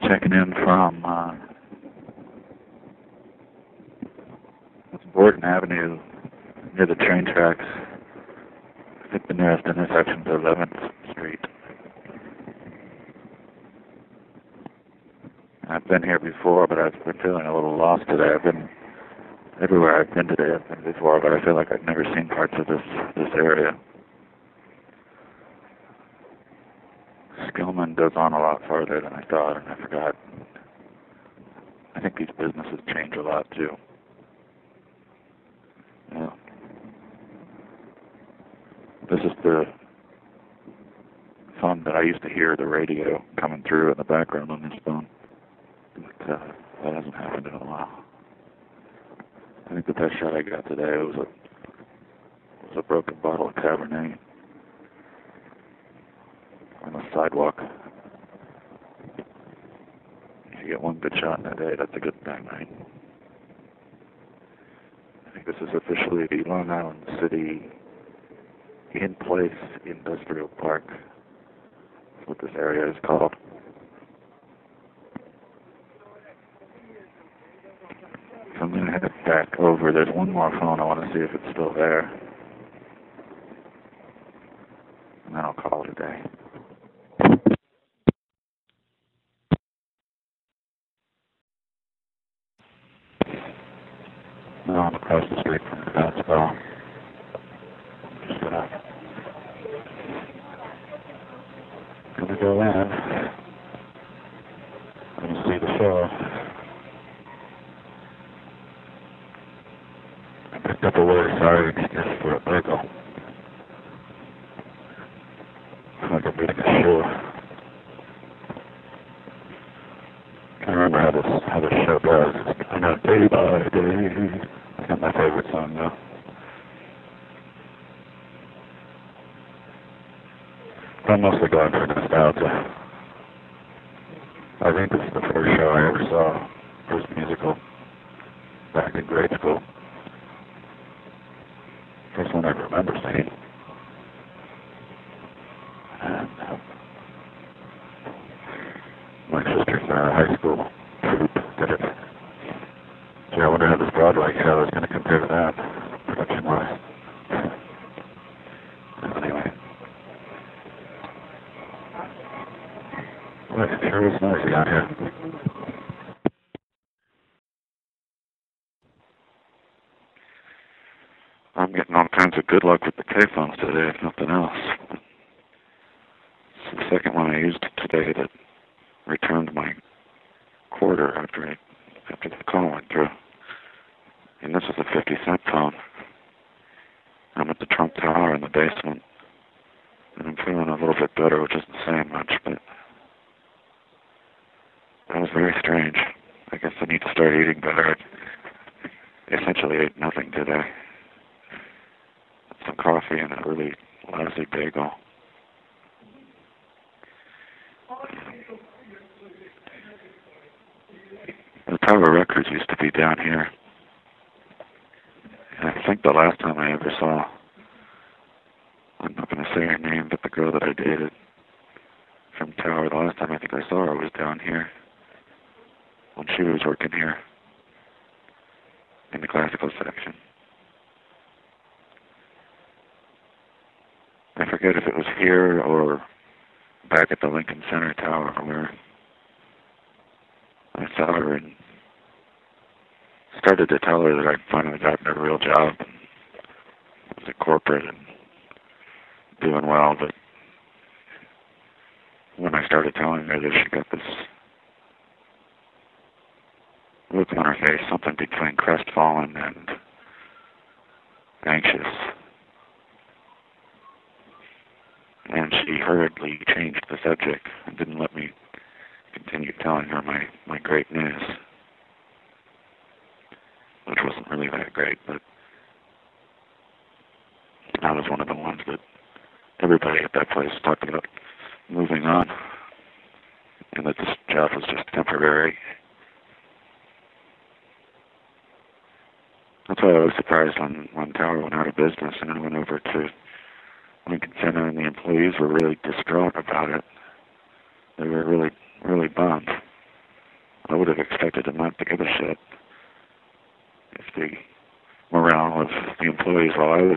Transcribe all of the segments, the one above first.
checking in from it's Borden Avenue near the train tracks. I think the nearest intersection is 11th Street. I've been here before, but I've been feeling a little lost today. I've been everywhere I've been today. I've been before, but I feel like I've never seen parts of this area. Skillman goes on a lot farther than I thought, and I forgot. I think these businesses change a lot too. Yeah. This is the phone that I used to hear the radio coming through in the background on this phone. But that hasn't happened in a while. I think the best shot I got today was a broken bottle of Cabernet on the sidewalk. If you get one good shot in a day, that's a good thing, right? I think this is officially the Long Island City In Place Industrial Park. That's what this area is called. So I'm going to head back over. There's one more phone. I want to see if it's still there. And then I'll call it a day. No, I'm across the street from the Godspell. Just gonna go in and see the show. I picked up a really sorry excuse for a bagel. Like I'm reading a show. I can't remember how this show goes. I know day by day. That's not my favorite song though. I'm mostly going for nostalgia. I think this is the first show I ever saw, first musical, back in grade school. First one I remember seeing. And my sister's high school troupe did it. Gee, I wonder how this Broadway show is going to compare to that, production-wise. Anyway. Well, it sure is noisy out here. I'm getting all kinds of good luck with the payphones today, if nothing else. It's the second one I used today that returned my quarter after the call went through. And this is a 50-cent phone. I'm at the Trump Tower in the basement, and I'm feeling a little bit better, which isn't saying much, but that was very strange. I guess I need to start eating better. I essentially ate nothing today. Some coffee and a really lousy bagel. The Tower Records used to be down here. And I think the last time I ever saw, I'm not going to say her name, but the girl that I dated from Tower, the last time I think I saw her was down here when she was working here in the classical section. I forget if it was here or back at the Lincoln Center Tower where I saw her and started to tell her that I'd finally gotten a real job and was at corporate and doing well, but when I started telling her that, she got this look on her face, something between crestfallen and anxious. And she hurriedly changed the subject and didn't let me continue telling her my great news, which wasn't really that great, but I was one of the ones that everybody at that place talked about moving on, and that this job was just temporary. That's why I was surprised when Tower went out of business and I went over to Lincoln Center, and the employees were really distraught about it. They were really, really bummed.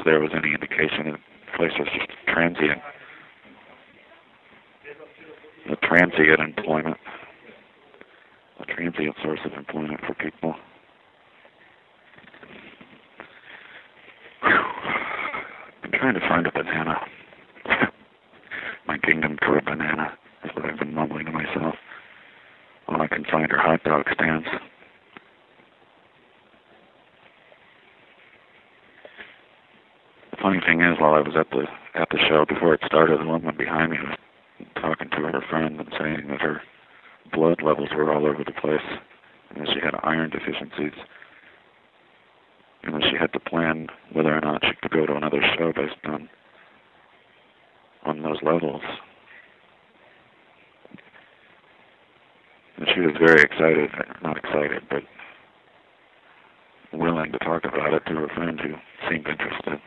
there was any indication that the place was just transient. A transient employment. A transient source of employment for people. I'm trying to find a banana. My kingdom for a banana is what I've been mumbling to myself. All I can find are hot dog stands. The funny thing is, while I was at the show before it started, the woman behind me was talking to her friend and saying that her blood levels were all over the place, and that she had iron deficiencies, and that she had to plan whether or not she could go to another show based on those levels. And she was very excited, not excited, but willing to talk about it to her friend who seemed interested.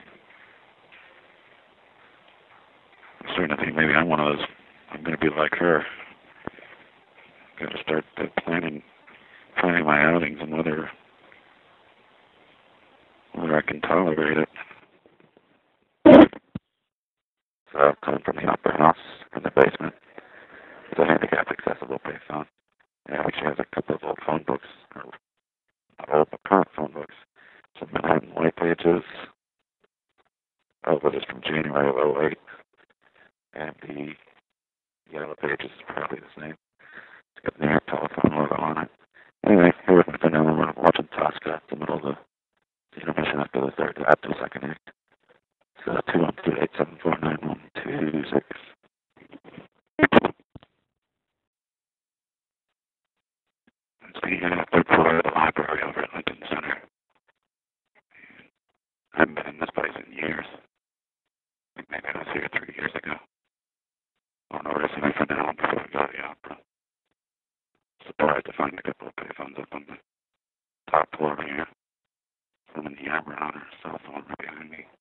I'm starting to think maybe I'm one of those, I'm going to be like her. Got to start planning my outings and whether I can tolerate it. So I'm coming from the Opera House in the basement. It's a handicap-accessible payphone. Yeah, she has a couple of old phone books, or not old, but current phone books. Some Manhattan White Pages. But it's from January of '08. And the Yellow Pages is probably the same. It's got the New York Telephone logo on it. Anyway, here with my friend, we're watching Tosca at the middle of the intermission after the second act. So 212-874-9126. It's the third floor of the library over at Lincoln Center. I haven't been in this place in years. I think maybe I was here 3 years ago. I don't know where to see my friend Alan before we go to the opera. Surprised to find a couple of payphones up on the top floor here. One in the Yammer on her cell phone right behind me.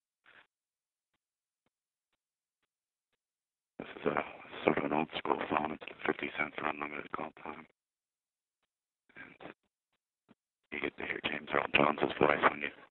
This is a sort of an old school phone. It's a 50-cent for unlimited call time. And you get to hear James Earl Jones' voice when you